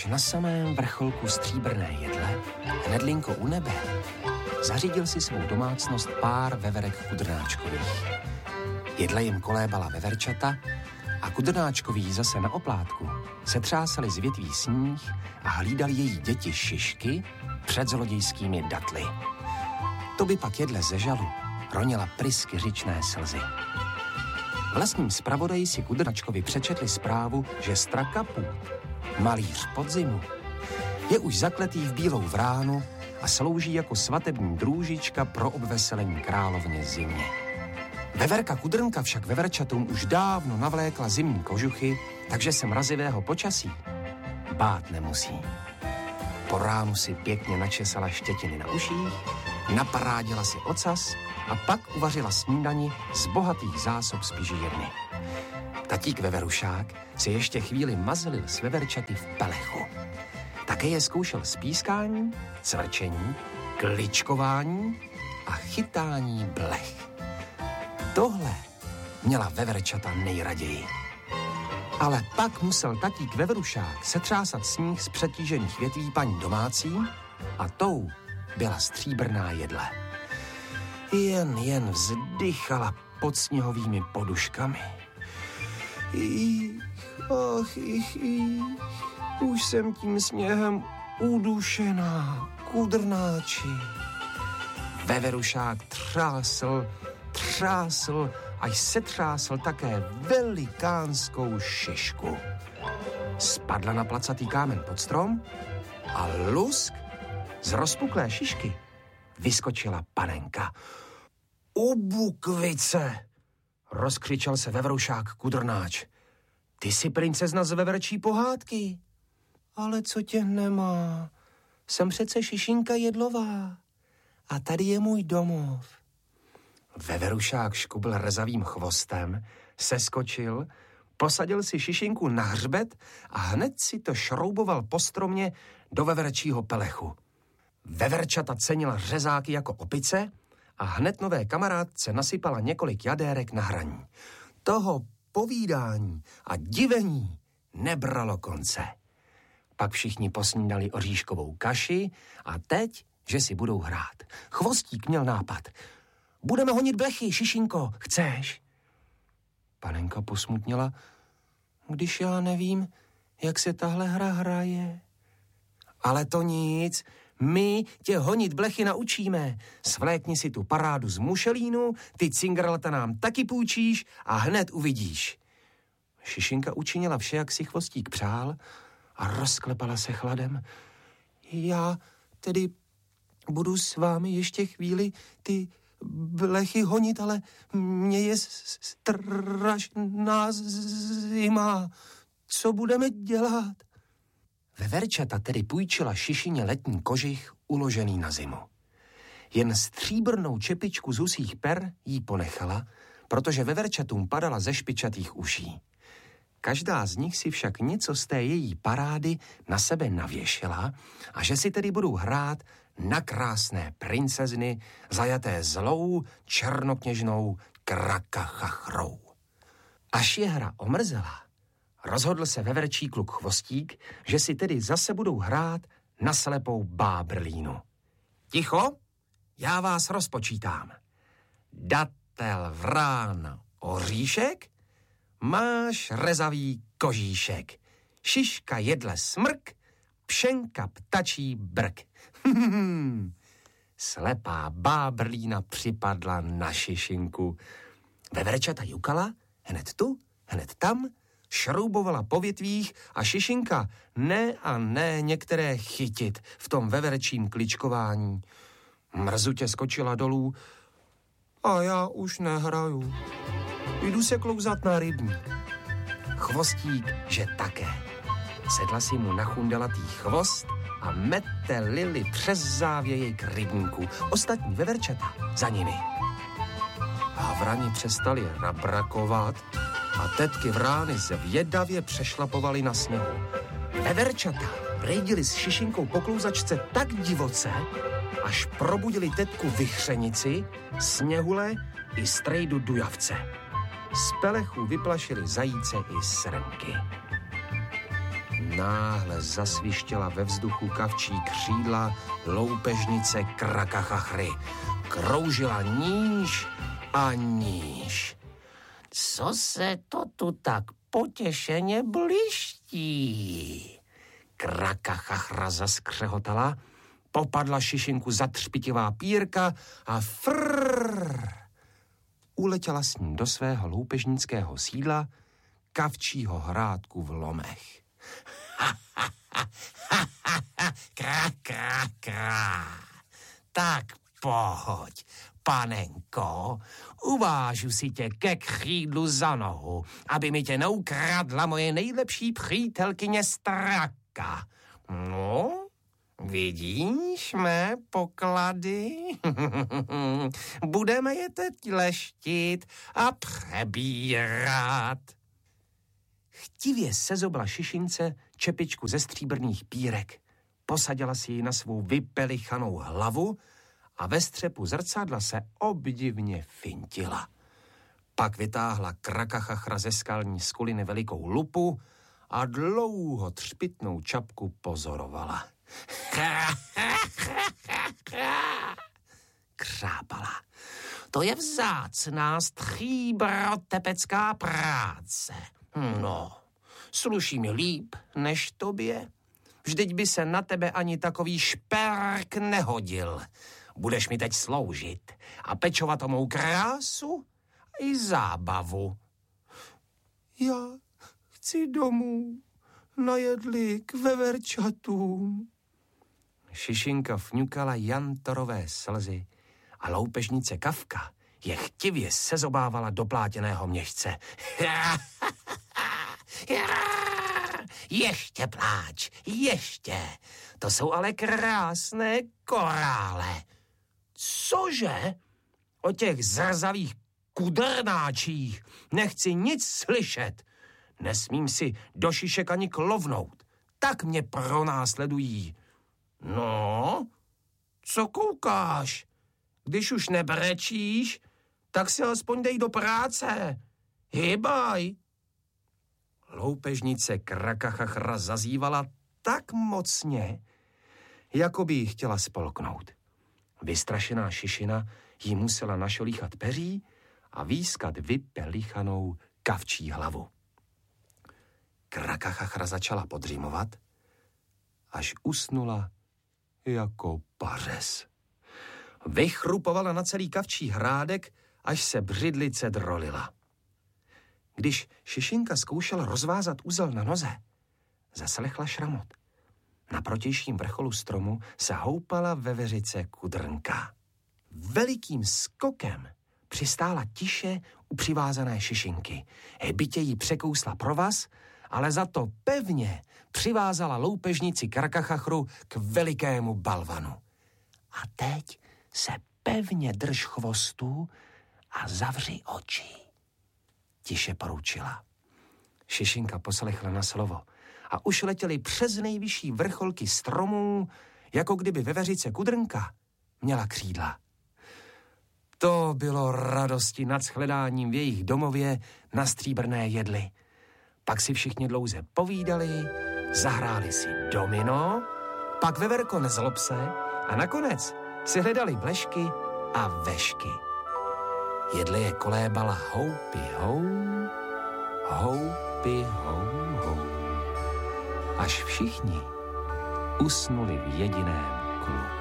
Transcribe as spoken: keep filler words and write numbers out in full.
na samém vrcholku stříbrné jedle, hnedlinko u nebe, zařídil si svou domácnost pár veverek kudrnáčkových. Jedle jim kolébala veverčata a kudrnáčkoví zase na oplátku se třásali z větví sníh a hlídali její děti šišky před zlodějskými datly. To by pak jedle ze žalu ronila prysky řičné slzy. Vlastním zpravodaji si kudrnáčkovi přečetli zprávu, že Strakapu, malíř podzimu, je už zakletý v bílou vránu a slouží jako svatební drůžička pro obveselení královně zimě. Veverka Kudrnka však veverčatům už dávno navlékla zimní kožuchy, takže se mrazivého počasí bát nemusí. Po ránu si pěkně načesala štětiny na uších, naparádila si ocas a pak uvařila snídani z bohatých zásob z pižírny. Tatík veverušák si ještě chvíli mazlil s veverčaty v pelechu. Také je zkoušel spískání, cvrčení, kličkování a chytání blech. Tohle měla veverčata nejraději. Ale pak musel tatík veverušák setřásat sníh z přetížených větví paní domácí a tou byla stříbrná jedle. Jen, jen vzdychala pod sněhovými poduškami. Ich, ach, ich, ich, už jsem tím sněhem udušená, kudrnáči. Veverušák třásl, třásl, až se třásl také velikánskou šišku. Spadla na placatý kámen pod strom a lusk, z rozpuklé šišky vyskočila panenka. U bukvice, rozkřičel se veverušák Kudrnáč. Ty jsi princezna z veverčí pohádky. Ale co tě nemá? Jsem přece Šišinka Jedlová a tady je můj domov. Veverušák škubl rezavým chvostem, seskočil, posadil si Šišinku na hřbet a hned si to šrouboval po stromě do veverčího pelechu. Veverčata cenila řezáky jako opice a hned nové kamarádce nasypala několik jadérek na hraní. Toho povídání a divení nebralo konce. Pak všichni posnídali oříškovou kaši a teď, že si budou hrát. Chvostík měl nápad. Budeme honit blechy, Šišinko, chceš? Panenka posmutněla, když já nevím, jak se tahle hra hraje. Ale to nic, my tě honit blechy naučíme. Svlékni si tu parádu z mušelínu, ty cingrlata nám taky půjčíš a hned uvidíš. Šišinka učinila vše, jak si Chvostík přál a rozklepala se chladem. Já tedy budu s vámi ještě chvíli ty blechy honit, ale mě je strašná zima. Co budeme dělat? Veverčata tedy půjčila Šišině letní kožich uložený na zimu. Jen stříbrnou čepičku z husích per jí ponechala, protože veverčatům padala ze špičatých uší. Každá z nich si však něco z té její parády na sebe navěšila a že si tedy budou hrát na krásné princezny zajaté zlou černokněžnou krakachachrou. Až je hra omrzela, rozhodl se veverčí kluk Chvostík, že si tedy zase budou hrát na slepou bábrlínu. Ticho, já vás rozpočítám. Datel, vrán, oříšek, máš rezavý kožíšek. Šiška jedle smrk, pšenka ptačí brk. Slepá bábrlína připadla na Šišinku. Veverčata jukala, hned tu, hned tam, šroubovala po větvích a Šišinka ne a ne některé chytit v tom veverčím kličkování. Mrzutě skočila dolů a já už nehraju. Jdu se klouzat na rybník. Chvostík, že také. Sedla si mu na chundelatý chvost a mete Lili přes závěj k rybníku. Ostatní veverčata za nimi. Havrani přestali rabrakovat a tetky vrány zvědavě přešlapovaly na sněhu. Veverčata rejdili s Šišinkou po klouzačce tak divoce, až probudili tetku Vychřenici, Sněhule i strejdu Dujavce. Z pelechu vyplašili zajíce i srnky. náhle zasvištěla ve vzduchu kavčí křídla loupežnice Krakachachry. Kroužila níž a níž. Co se to tu tak potěšeně bliští? Krakachachra zaskřehotala, popadla Šišinku za třpitivá pírka a frrrr. Uletěla s ním do svého loupežnického sídla, kavčího hrádku v lomech. Ha, ha, ha, ha, ha, ha, krá, krá, krá. Tak pohoď, panenko, uvážu si tě ke křídlu za nohu, aby mi tě neukradla moje nejlepší přítelkyně Straka. No, vidíš mé poklady? Budeme je teď leštit a přebírat. Chtivě sezobla Šišince čepičku ze stříbrných pírek. Posadila si ji na svou vypelichanou hlavu a ve střepu zrcadla se obdivně fintila. Pak vytáhla Krakachachra ze skalní skuliny velikou lupu a dlouho třpitnou čapku pozorovala. Křápala. To je vzácná stříbrotepecká práce. No, sluší mi líp než tobě. Vždyť by se na tebe ani takový šperk nehodil. Budeš mi teď sloužit a pečovat o mou krásu i zábavu. Já chci domů na jedlík veverčatům. Šišinka fňukala jantorové slzy a loupežnice Kavka je chtivě sezobávala do plátěného měšce. Ještě pláč, ještě. To jsou ale krásné korále. Cože? O těch zrzavých kudrnáčích nechci nic slyšet. Nesmím si do šišek ani klovnout. Tak mě pronásledují. No, co koukáš? Když už nebrečíš, tak si aspoň dej do práce. Hybaj. Loupežnice Krakachachra zazývala tak mocně, jako by ji chtěla spolknout. Vystrašená Šišina jí musela našolíchat peří a výskat vypelichanou kavčí hlavu. Krakachachra začala podřímovat, až usnula jako pařez. Vychrupovala na celý kavčí hrádek, až se břidlice drolila. Když Šišinka zkoušela rozvázat uzel na noze, zaslechla šramot. Na protějším vrcholu stromu se houpala veveřice Kudrnka. Velikým skokem přistála tiše u přivázané Šišinky. Bytě jí překousla provaz, ale za to pevně přivázala loupežnici Krakachachru k velikému balvanu. A teď se pevně drž chvostu a zavři oči, tiše poručila. Šišinka poslechla na slovo a už letěli přes nejvyšší vrcholky stromů, jako kdyby veveřice Kudrnka měla křídla. To bylo radosti nad shledáním v jejich domově na stříbrné jedli. Pak si všichni dlouze povídali, zahráli si domino, pak veverko nezlob se a nakonec si hledali blešky a vešky. Jedle je kolébala houpi hou, houpi hou hou, až všichni usnuli v jediném klubu.